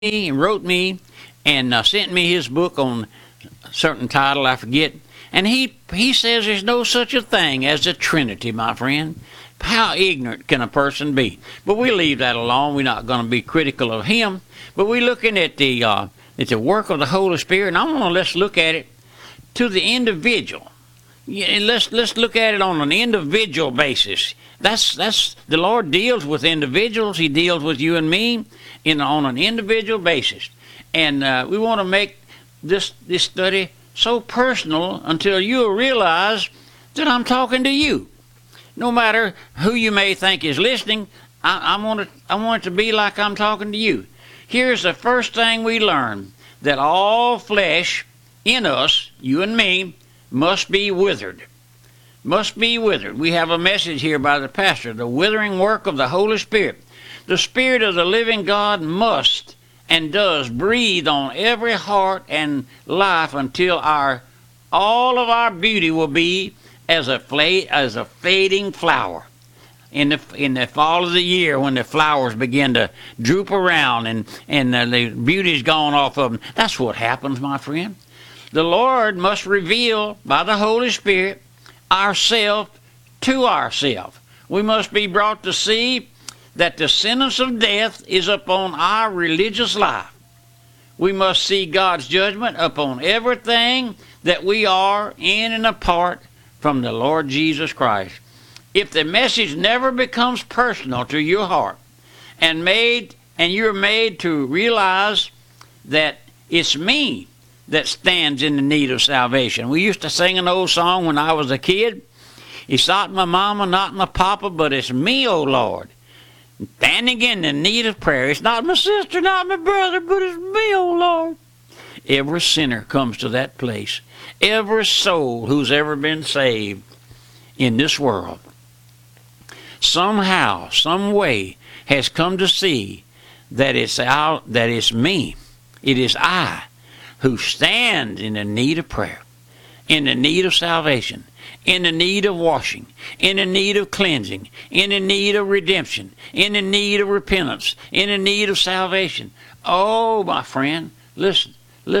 me and wrote me and sent me his book on a certain title, I forget. And he says there's no such a thing as the Trinity, my friend. How ignorant can a person be? But we leave that alone. We're not going to be critical of him. But we're looking at the work of the Holy Spirit, and I want to let's look at it to the individual. Yeah, let's look at it on an individual basis. That's the Lord deals with individuals. He deals with you and me on an individual basis, and we want to make this study so personal until you realize that I'm talking to you. No matter who you may think is listening, I want it to be like I'm talking to you. Here's the first thing we learn: that all flesh in us, you and me, must be withered. Must be withered. We have a message here by the pastor, the withering work of the Holy Spirit. The Spirit of the living God must and does breathe on every heart and life until all of our beauty will be as a fading flower. In the fall of the year, when the flowers begin to droop around and the beauty's gone off of them, that's what happens, my friend. The Lord must reveal by the Holy Spirit ourself to ourselves. We must be brought to see that the sentence of death is upon our religious life. We must see God's judgment upon everything that we are in and apart from the Lord Jesus Christ. If the message never becomes personal to your heart and you're made to realize that it's me that stands in the need of salvation. We used to sing an old song when I was a kid. It's not my mama, not my papa, but it's me, O Lord, standing in the need of prayer. It's not my sister, not my brother, but it's me, O Lord. Every sinner comes to that place. Every soul who's ever been saved in this world, somehow, some way, has come to see that it's me. It is I who stand in the need of prayer, in the need of salvation, in the need of washing, in the need of cleansing, in the need of redemption, in the need of repentance, in the need of salvation. Oh, my friend, listen.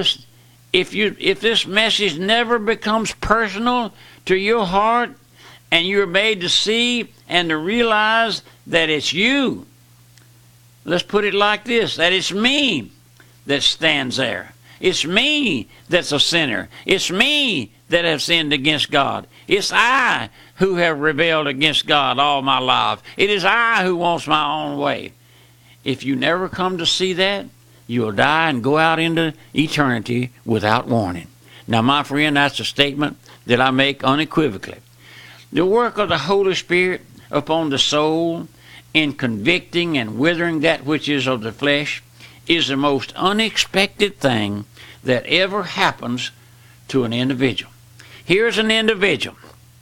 If this message never becomes personal to your heart, and you're made to see and to realize that it's you, let's put it like this, that it's me that stands there. It's me that's a sinner. It's me that have sinned against God. It's I who have rebelled against God all my life. It is I who wants my own way. If you never come to see that, you'll die and go out into eternity without warning. Now, my friend, that's a statement that I make unequivocally. The work of the Holy Spirit upon the soul in convicting and withering that which is of the flesh is the most unexpected thing that ever happens to an individual. Here's an individual.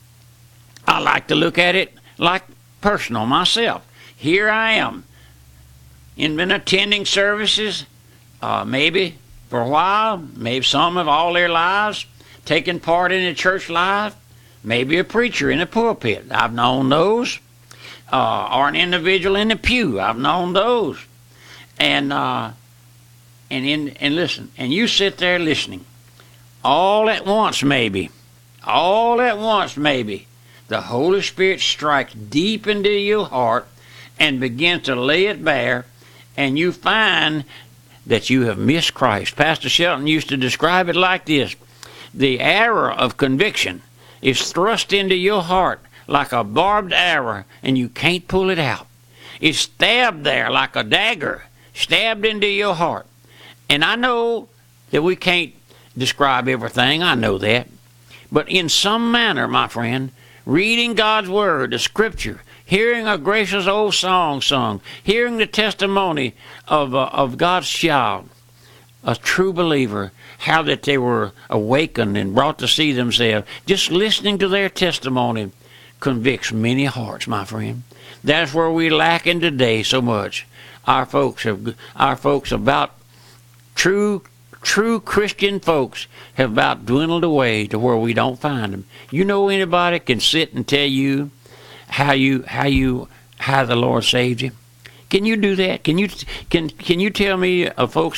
I like to look at it like personal myself. Here I am. Been attending services, maybe for a while, maybe some of all their lives, taking part in the church life, maybe a preacher in the pulpit. I've known those. Or an individual in the pew. I've known those. And listen, and you sit there listening. All at once, maybe, the Holy Spirit strikes deep into your heart and begins to lay it bare, and you find that you have missed Christ. Pastor Shelton used to describe it like this: the arrow of conviction is thrust into your heart like a barbed arrow, and you can't pull it out. It's stabbed there like a dagger, stabbed into your heart. And I know that we can't describe everything, I know that. But in some manner, my friend, reading God's Word, the Scripture, hearing a gracious old song sung, hearing the testimony of God's child, a true believer, how that they were awakened and brought to see themselves, just listening to their testimony convicts many hearts, my friend. That's where we're lacking today so much. Our folks about true Christian folks have about dwindled away to where we don't find them. You know anybody can sit and tell you how the Lord saved you? Can you do that? Can you tell me, folks